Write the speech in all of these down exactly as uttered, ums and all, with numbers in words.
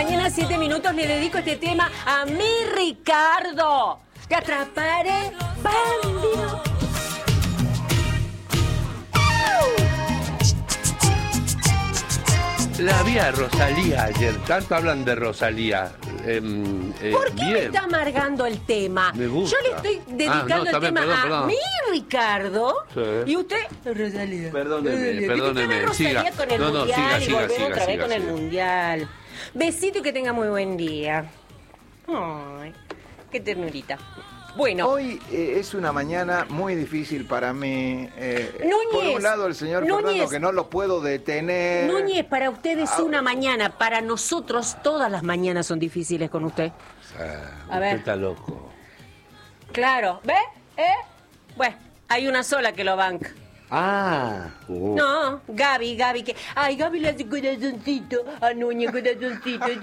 mañana, siete minutos, le dedico este tema a mi Ricardo. Te atraparé, bandido. La vi a Rosalía ayer, tanto hablan de Rosalía. Eh, eh, ¿Por qué bien. me está amargando el tema? Me gusta. Yo le estoy dedicando Ah, no, el también, tema perdón, a perdón. mi Ricardo. Sí. Y usted, Rosalía. Perdóneme, Rosalía. perdóneme, Usted ve Rosalía siga. con el No, no, mundial siga, y siga, volver siga, otra vez siga, con el siga. mundial. Besito y que tenga muy buen día. Ay, qué ternurita. Bueno. Hoy eh, es una mañana muy difícil para mí. Eh, Núñez, por un lado, el señor Núñez. Fernando, que no lo puedo detener. Núñez, para usted es Ah, una mañana, para nosotros todas las mañanas son difíciles con usted. Ah, A ver. usted está loco. Claro, ¿ve? ¿Eh? Bueno, hay una sola que lo banca. Ah. Uh. No, Gaby, Gaby, que... Ay, Gaby le hace corazoncito a Núñez, corazoncito. A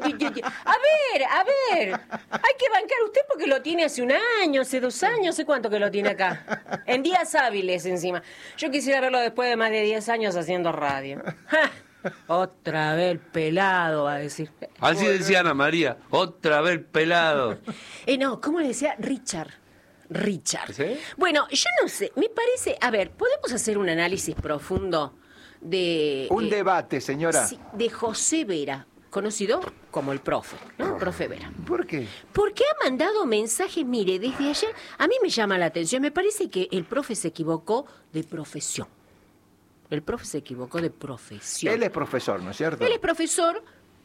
ver, a ver. Hay que bancar usted porque lo tiene hace un año, hace dos años, sé cuánto que lo tiene acá. En días hábiles encima. Yo quisiera verlo después de más de diez años haciendo radio. ¡Ja! Otra vez el pelado, va a decir. Así decía Ana María, otra vez pelado. Eh, no, ¿cómo le decía? Richard. Richard. ¿Sí? Bueno, yo no sé, me parece... A ver, ¿podemos hacer un análisis profundo de... Un eh, debate, señora. sí, de José Vera, conocido como el profe, ¿no? Profe Vera. ¿Por qué? Porque ha mandado mensajes, mire, desde ayer, a mí me llama la atención, me parece que el profe se equivocó de profesión. El profe se equivocó de profesión. Él es profesor, ¿no es cierto? Él es profesor,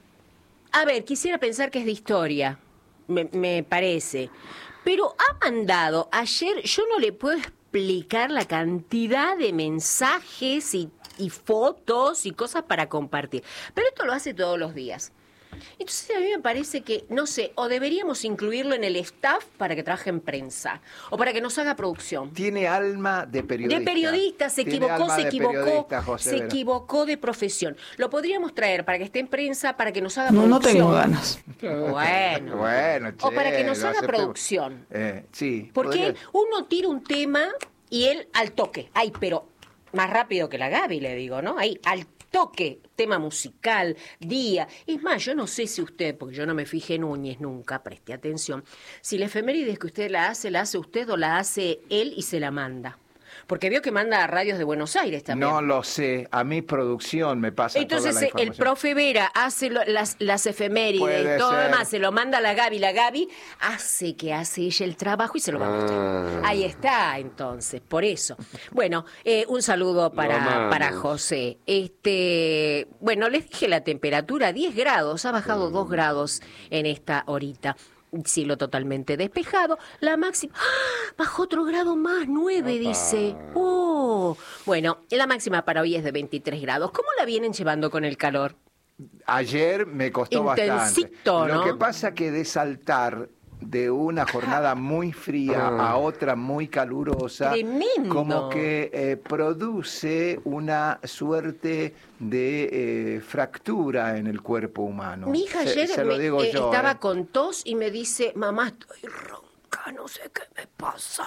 a ver, quisiera pensar que es de historia, me, me parece, pero ha mandado, ayer yo no le puedo explicar la cantidad de mensajes y, y fotos y cosas para compartir, pero esto lo hace todos los días. Entonces a mí me parece que, no sé, o deberíamos incluirlo en el staff para que trabaje en prensa, o para que nos haga producción. Tiene alma de periodista. De periodista, se Tiene equivocó, alma se de equivocó, periodista, José se Vera. equivocó de profesión. Lo podríamos traer para que esté en prensa, para que nos haga No, no producción. tengo ganas. Bueno. Bueno, O para que che, nos lo haga aceptemos. producción. Eh, sí. Porque podría- uno tira un tema y él al toque. Ay, pero más rápido que la Gaby, le digo, ¿no? Ahí, al toque, tema musical, día. Es más, yo no sé si usted, porque yo no me fijé en Núñez nunca, preste atención, si la efemérides que usted la hace, la hace usted o la hace él y se la manda. Porque veo que manda a radios de Buenos Aires también. No lo sé. A mi producción me pasa Entonces toda la eh, el información. profe Vera hace lo- las, las efemérides Puede y todo lo ser. demás, se lo manda a la Gaby, la Gaby hace que hace ella el trabajo y se lo va a mostrar. Ah. Ahí está, entonces, por eso. Bueno, eh, un saludo Lo para, amamos. para José. Este, bueno, les dije la temperatura, diez grados, ha bajado dos grados en esta horita. Cielo totalmente despejado. La máxima... ¡Ah! Bajó otro grado más, nueve, dice. Oh. Bueno, la máxima para hoy es de veintitrés grados. ¿Cómo la vienen llevando con el calor? Ayer me costó Intensito, bastante. ¿no? Lo que pasa que de saltar de una jornada muy fría Ah. a otra muy calurosa, Tremendo. como que eh, produce una suerte de eh, fractura en el cuerpo humano. Mi hija Se- ayer se lo me- digo eh, yo, estaba eh. con tos y me dice, mamá, estoy ronca, no sé qué me pasa.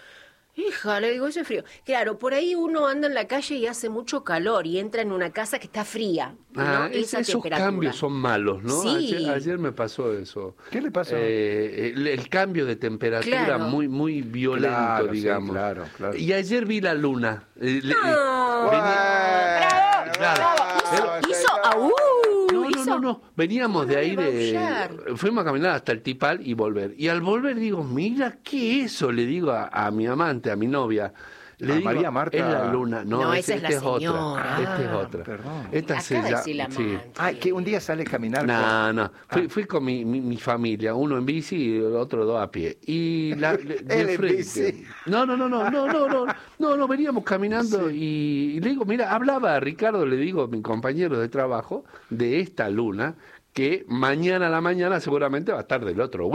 Hija, le digo, eso es frío. Claro, por ahí uno anda en la calle y hace mucho calor y entra en una casa que está fría. ¿no? Ah, es- Esa esos temperatura. cambios son malos, ¿no? Sí. Ayer, ayer me pasó eso. ¿Qué le pasó? Eh, el, el cambio de temperatura Claro. muy muy violento, Claro, sí, digamos. claro, claro. Y ayer vi la luna. Eh, le- No. venía- ¡Bravo! Claro. ¡Bravo! Hizo, Eh, hizo, ¡aú! No, no, Hizo- no, no. Veníamos de No, ahí me va a de. aullar. Fuimos a caminar hasta el Tipal y volver. Y al volver digo, mira, ¿qué es eso? Le digo a, a mi amante, a mi novia. Le ¿A digo, María Marta? es la luna. No, No, es- esa es la esta es otra. señora. Esta es Ah, otra. perdón. Esta Acaba se de llama- decir la sí. amante. Ah, que un día sale a caminar. No, no. Fui, Ah. fui con mi, mi, mi familia, uno en bici y el otro dos a pie. Y la, de Él en frente. bici. No, no, no, no, no, no, no, no, no, veníamos caminando y, y le digo, mira, hablaba a Ricardo, le digo, mi compañero de trabajo, de esta luna, que mañana a la mañana seguramente va a estar del otro win.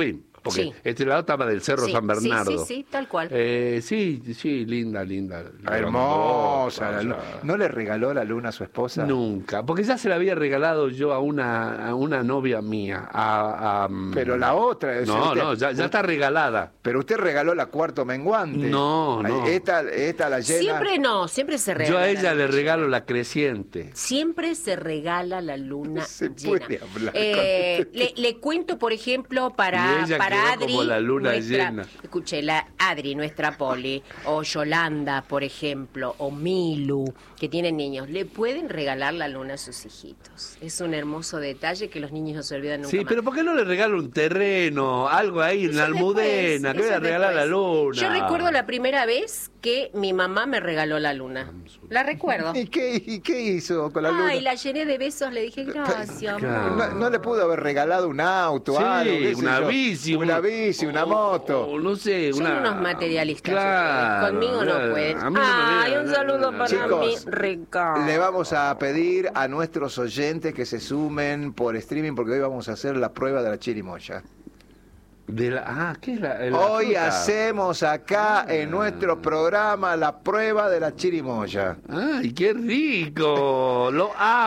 Porque Sí. este lado estaba del Cerro Sí, San sí, Bernardo. sí, sí, tal cual. Eh, sí, sí, linda, linda. Hermosa. la o luna. sea, ¿No le regaló la luna a su esposa? Nunca, porque ya se la había regalado yo a una, a una novia mía. A, a, Pero la otra... es No, usted- no, ya, ya está regalada. Pero usted regaló la cuarto menguante. No, no. Esta, esta la llena... Siempre no, siempre se regala. Yo a la ella le luna regalo llena. la creciente. Siempre se regala la luna Se llena. puede hablar Eh, con le, le cuento, por ejemplo, Y para, ella para quedó Adri. como la luna nuestra, llena. Escuche, la Adri, nuestra Poli, o Yolanda, por ejemplo, o Milu, que tienen niños, le pueden regalar la luna a sus hijitos. Es un hermoso detalle que los niños no se olvidan nunca Sí, más. pero ¿por qué no le regalo un terreno, algo ahí en Eso la Almudena? después, Que voy a eso regalar la después. luna. Yo recuerdo la primera vez que mi mamá me regaló la luna. La recuerdo. ¿Y qué, y qué hizo con la luna? Ay, la llené de besos, le dije gracias, Claro. amor. No, no le pudo haber regalado un auto, Sí, algo, qué sé una yo. bici. Una un- bici, una o- moto. o no sé, Son una... unos materialistas. Claro, ustedes. Conmigo no claro. pueden. A mí no me Ay, viene- un saludo para Chicos, mi Ricardo. Le vamos a pedir a nuestros oyentes que se sumen por streaming porque hoy vamos a hacer la prueba de la chirimoya. De la... Ah, ¿qué es la, la Hoy fruta? hacemos acá en nuestro programa la prueba de la chirimoya. ¡Ay, qué rico! ¡Lo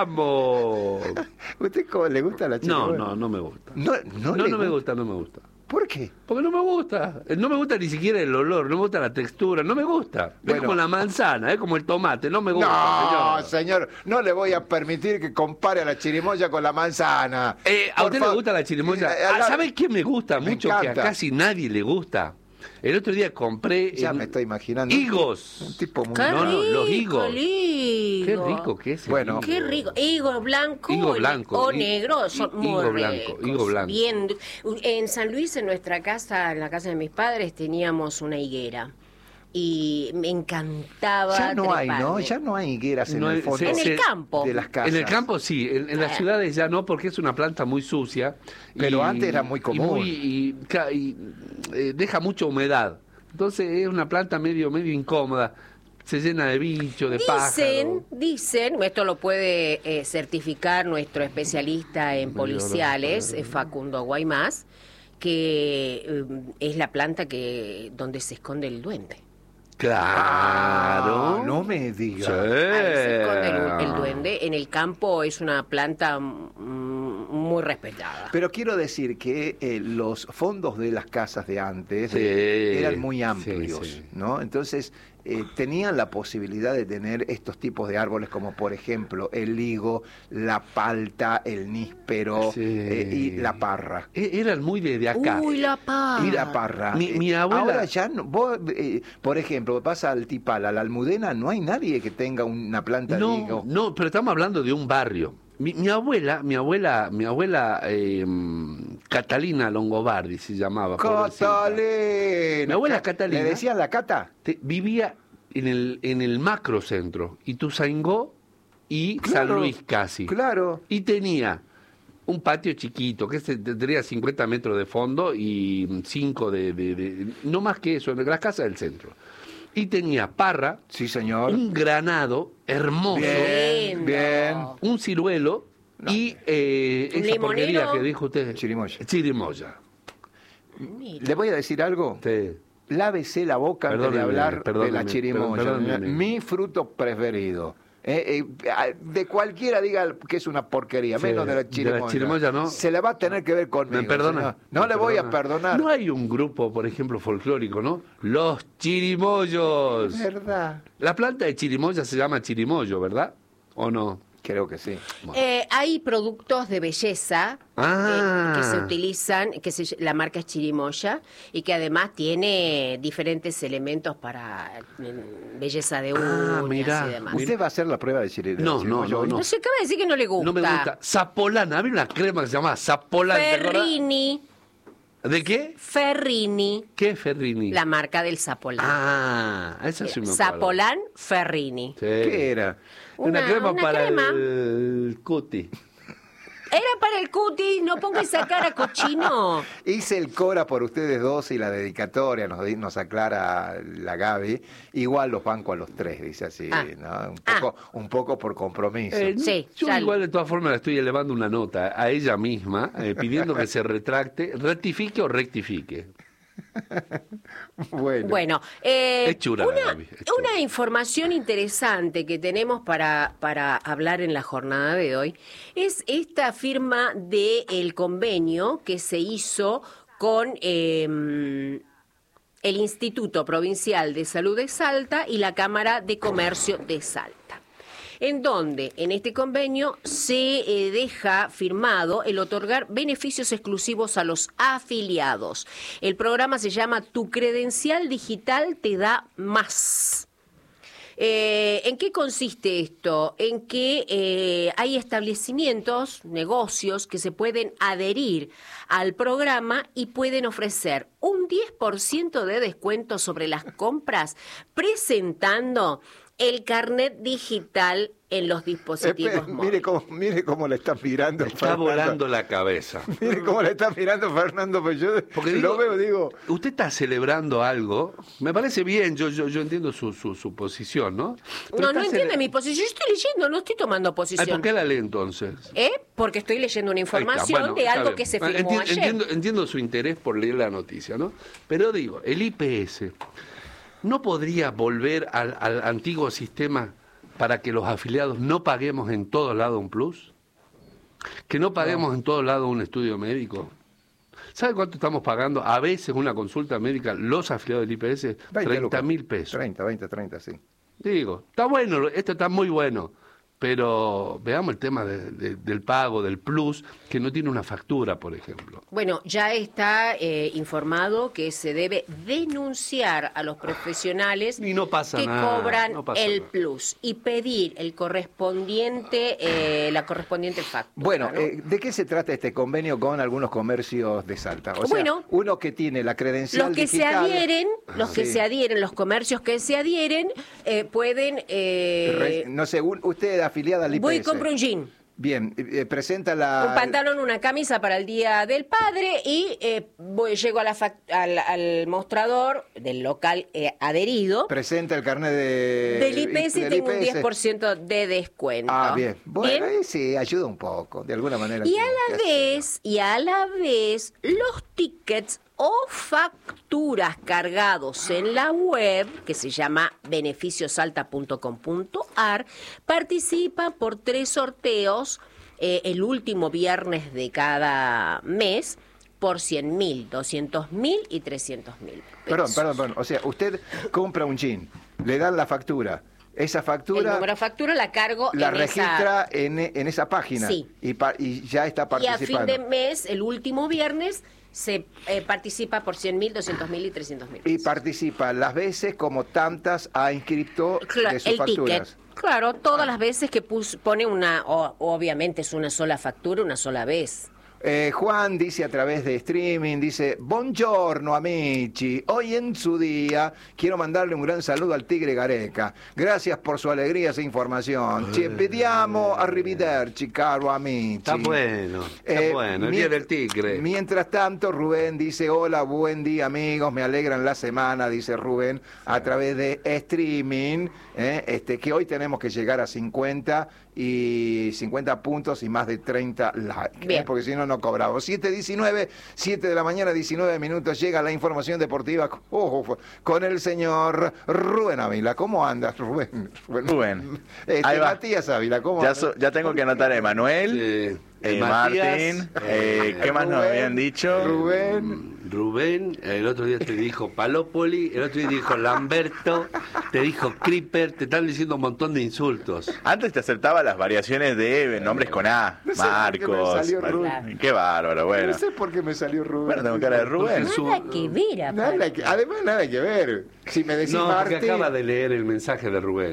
amo! ¿Usted cómo le gusta la No, chirimoya? no, no me gusta. No, No, no, no, le me gusta, no me gusta. ¿Por qué? Porque no me gusta. No me gusta ni siquiera el olor, no me gusta la textura, no me gusta. Bueno. Es como la manzana, es como el tomate, no me gusta, No, señor. señor, no le voy a permitir que compare a la chirimoya con la manzana. Eh, ¿A Por usted le fa- gusta la chirimoya? Eh, Ah, la- ¿Sabe qué me gusta Me mucho? Que a encanta. casi nadie le gusta. El otro día compré... Ya en- me estoy imaginando. Higos. Un tipo muy... Qué No, no, los rico, higos. el higo. Qué rico que es el Bueno. higo. Qué rico. Higo blanco, Higo o ne- blanco, o hi- negro son hi- muy higo blanco, ricos. higo blanco. Bien. En San Luis, en nuestra casa, en la casa de mis padres, teníamos una higuera. Y me encantaba Ya no hay, ¿no? treparme. Ya no hay higueras en No hay- el fondo se- En se- el campo. de las casas. En el campo sí, en, en las Eh. ciudades ya no, porque es una planta muy sucia. Pero antes era muy y común. muy- Y, ca- y, eh, deja mucha humedad. Entonces es una planta medio medio incómoda. Se llena de bichos, de Dicen, pájaros. dicen, esto lo puede eh, certificar nuestro especialista en policiales, eh, Facundo Guaymás, que eh, es la planta que donde se esconde el duende. Claro. Ah, no me diga. Sí. Ahí se esconde el, el duende. En el campo es una planta mm, muy respetada. Pero quiero decir que eh, los fondos de las casas de antes Sí, eh, eran muy sí, amplios, sí. ¿no? Entonces eh, tenían la posibilidad de tener estos tipos de árboles como por ejemplo el higo, la palta, el níspero Sí. eh, y la parra. E- Eran muy de, de acá. Uy, la paz. Y la parra. Mi- Eh, mi abuela- Ahora ya no. Vos, eh, por ejemplo, pasa al Tipal, a la Almudena, no hay nadie que tenga una planta de No, higo. no, pero estamos hablando de un barrio. Mi, mi abuela, mi abuela, mi abuela eh, Catalina Longobardi se llamaba. pobrecita. Catalina. Mi abuela Ca- Catalina. ¿Le decían la cata? Te- vivía en el, en el macrocentro, Ituzaingó y San Claro, Luis casi. Claro. Y tenía un patio chiquito, que se- tendría cincuenta metros de fondo y cinco de, de- de- no más que eso, en las casas del centro. Y tenía parra, Sí, señor. un granado hermoso, Bien, Lindo. bien. un ciruelo y eh, Un esa limonero. porquería que dijo usted. Chirimoya. Chirimoya. Mira. Le voy a decir algo. Sí. Lávese la boca antes de Perdóneme, hablar de perdóneme, la chirimoya. perdóneme. Mi fruto preferido. Eh, eh, de cualquiera diga que es una porquería, Sí, menos de la de la chirimoya. chirimoya, ¿no? Se le va a tener que ver conmigo. ¿Me perdona? señor. No ¿Me le voy a perdona? perdonar. No hay un grupo, por ejemplo, folclórico, ¿no? Los chirimoyos. ¿Verdad? La planta de chirimoya se llama chirimoyo, ¿verdad? ¿O no? Creo que sí. Eh, hay productos de belleza Ah. eh, que se utilizan, que se- la marca es Chirimoya, y que además tiene diferentes elementos para mm, belleza de uñas Ah, mirá. y demás. ¿Usted va a hacer la prueba de chiri- de No, chirimoya no, hoy? no, No se acaba de decir que no le gusta. No me gusta. Zapolana. Había una crema que se llamaba Zapolana. ¿te acordás? Ferrini, ¿De qué? Ferrini, ¿Qué es Ferrini? la marca del Zapolán. Ah, esa sí me acuerdo. Zapolán Ferrini. Sí. ¿Qué era? Una, Una- crema una para crema. el cuti. Era para el cutis, no ponga esa cara cochino. Hice el Cora por ustedes dos y la dedicatoria, nos, di- nos aclara la Gaby. Igual los banco a los tres, dice así, Ah. ¿no? Un poco, un poco por compromiso. Eh, Sí, yo ya- igual de todas formas le estoy elevando una nota a ella misma, eh, pidiendo que se retracte, rectifique o rectifique. Bueno. Bueno, eh, Es chura la una, Gaby, es chura. una información interesante que tenemos para, para hablar en la jornada de hoy es esta firma del convenio que se hizo con eh, el Instituto Provincial de Salud de Salta y la Cámara de Comercio de Salta, en donde en este convenio se eh, deja firmado el otorgar beneficios exclusivos a los afiliados. El programa se llama Tu Credencial Digital Te Da Más. Eh, ¿En qué consiste esto? En que eh, hay establecimientos, negocios que se pueden adherir al programa y pueden ofrecer un diez por ciento de descuento sobre las compras presentando el carnet digital en los dispositivos Espere, móviles. mire cómo, mire cómo le está mirando Está Fernando. volando la cabeza. Mire cómo le está mirando Fernando, pues yo Porque lo digo, veo, digo, usted está celebrando algo, me parece bien, yo yo, yo entiendo su, su, su posición, ¿no? Pero No, no está entiende cele- mi posición. Yo estoy leyendo, no estoy tomando Ay, posición. ¿por qué la lee entonces? ¿Eh? Porque estoy leyendo una Ahí está, información bueno, de está algo bien. que se Ah, firmó enti- ayer. Entiendo, entiendo su interés por leer la noticia, ¿no? Pero digo, el I P S, ¿no podría volver al, al antiguo sistema para que los afiliados no paguemos en todos lados un plus? ¿Que no paguemos en todos lados un estudio médico? ¿Sabe cuánto estamos pagando a veces una consulta médica los afiliados del I P S? veinte treinta lucas. mil pesos. treinta, veinte, treinta, sí. Digo, está bueno, esto está muy bueno, pero veamos el tema de- de- del pago, del plus, que no tiene una factura, por ejemplo. Bueno, ya está eh, informado que se debe denunciar a los profesionales Y no pasa que nada, cobran no pasa el nada. plus y pedir el correspondiente, eh, la correspondiente factura. Bueno, ¿no? eh, ¿de qué se trata este convenio con algunos comercios de Salta? O sea, Bueno, uno que tiene la credencial los que se digital, adhieren, los que Sí. se adhieren, los comercios que se adhieren, eh, pueden. eh, Re- no sé, un- usted afiliada al I P S. voy y compro un jean. Bien, eh, presenta la... Un pantalón, una camisa para el Día del Padre y eh, voy, llego a la fac- al, al mostrador del local eh, adherido Presenta el carnet de... del I P S y del tengo un I P S. diez por ciento de descuento. Ah, bien. Bueno, ¿Bien? ahí sí, ayuda un poco, de alguna manera. Y sí, a la ¿qué vez, y a la vez, los tickets o facturas cargados en la web, que se llama beneficiosalta punto com punto ar, participan por tres sorteos eh, el último viernes de cada mes por cien mil, doscientos mil y trescientos mil. Perdón, perdón, perdón. O sea, usted compra un jean, le dan la factura. Esa El factura número de factura la cargo la en registra esa... en, en esa página. Sí. Y, pa- y ya está Y a participando. fin de mes, el último viernes, se eh, participa por cien mil, doscientos mil y trescientos mil. Y participa las veces como tantas ha inscrito Cla- de sus el facturas. ticket. Claro, todas las veces que pus- pone una, o- obviamente es una sola factura, una sola vez. Eh, Juan dice a través de streaming, dice, buongiorno amici, hoy en su día quiero mandarle un gran saludo al Tigre Gareca. Gracias por su alegría e información. Ci vediamo, arrivederci, caro amici. Está bueno, está Eh, bueno, el mien- día del tigre. Mientras tanto, Rubén dice, hola, buen día amigos, me alegran la semana, dice Rubén, a través de streaming, eh, este, que hoy tenemos que llegar a cincuenta y cincuenta puntos y más de treinta likes, eh, Bien. porque si no, no cobramos. siete diecinueve, siete de la mañana, diecinueve minutos, llega la información deportiva oh, con el señor Rubén Ávila. ¿Cómo andas, Rubén? Rubén. Este, Ahí va. Matías Ávila, ¿cómo Ya, andas? so- ya tengo que anotar a Emanuel, Eh, eh, Matías, Martín, eh, ¿qué más nos Rubén, habían dicho? Rubén. Rubén, el otro día te dijo Palópoli, el otro día dijo Lamberto, te dijo Creeper, te están diciendo un montón de insultos. Antes te aceptaba las variaciones de nombres con A, No sé por qué me Marcos. salió Mar- Rubén. Qué bárbaro, bueno. No sé por qué me salió Rubén. Bueno, tengo cara de Rubén. Su- Nada que ver, aparte. Nada que- además, nada que ver. Si me decís No, porque Martín, acaba de leer el mensaje de Rubén.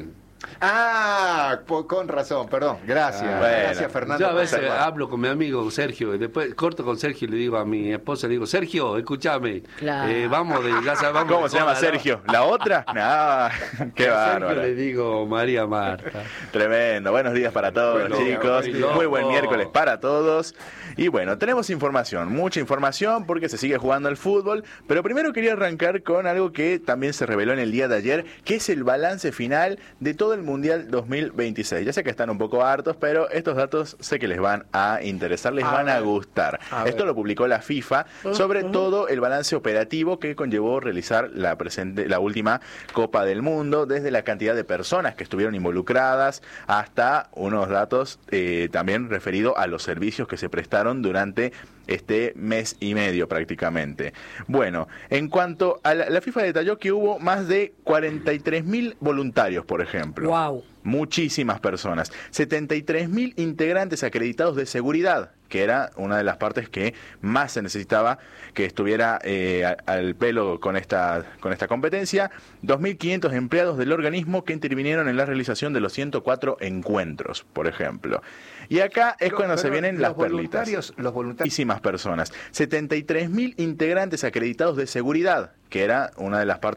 Ah, po- con razón, perdón. Gracias. Ah, bueno. Gracias, Fernando. Yo a veces Bueno. hablo con mi amigo Sergio, y después corto con Sergio y le digo a mi esposa, le digo, Sergio, escúchame, Claro. eh, vamos de casa, vamos ¿Cómo de se llama joda, ¿no? Sergio? ¿La otra? No, qué A Sergio bárbaro. le digo María Marta. Tremendo. Buenos días para todos, Buenos días, chicos. buenos días. Muy buen miércoles para todos. Y bueno, tenemos información, mucha información porque se sigue jugando al fútbol. Pero primero quería arrancar con algo que también se reveló en el día de ayer, que es el balance final de todo el Mundial dos mil veintiséis. Ya sé que están un poco hartos, pero estos datos sé que les van a interesar, les A van a ver. gustar. A Esto ver. lo publicó la FIFA sobre todo el balance operativo que conllevó realizar la presente, la última Copa del Mundo, desde la cantidad de personas que estuvieron involucradas hasta unos datos eh, también referidos a los servicios que se prestaron durante este mes y medio prácticamente. Bueno, en cuanto a la, la FIFA detalló que hubo más de cuarenta y tres mil voluntarios, por ejemplo. Wow. Muchísimas personas. setenta y tres mil integrantes acreditados de seguridad, que era una de las partes que más se necesitaba que estuviera eh, a- al pelo con esta, con esta competencia. dos mil quinientos empleados del organismo que intervinieron en la realización de los ciento cuatro encuentros, por ejemplo. Y acá es Pero- cuando se pero vienen los las perlitas. voluntarios, los voluntarios. Muchísimas personas. setenta y tres mil integrantes acreditados de seguridad, que era una de las partes